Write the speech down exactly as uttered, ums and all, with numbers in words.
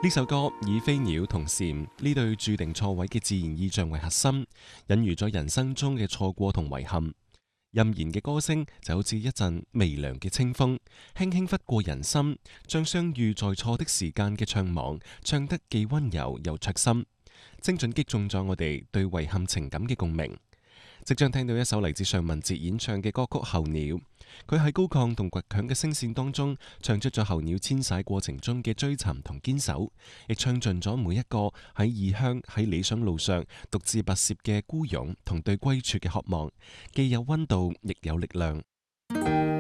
呢首歌以飛鳥同蟬呢對注定錯位嘅自然意象為核心，隱喻咗人生中嘅錯過同遺憾。任然嘅歌聲就好似一陣微涼嘅清風，輕輕拂過人心，將相遇在錯的時間嘅悵惘唱得既溫柔又戳心，精準擊中咗我哋對遺憾情感嘅共鳴。即將聽到一首嚟自尚雯婕演唱嘅歌曲《候鳥》，佢喺高亢同倔強嘅聲線當中，唱出咗候鳥遷徙過程中嘅追尋同堅守，亦唱盡咗每一個喺異鄉喺理想路上獨自跋涉嘅孤勇同對歸處嘅渴望，既有溫度，亦有力量。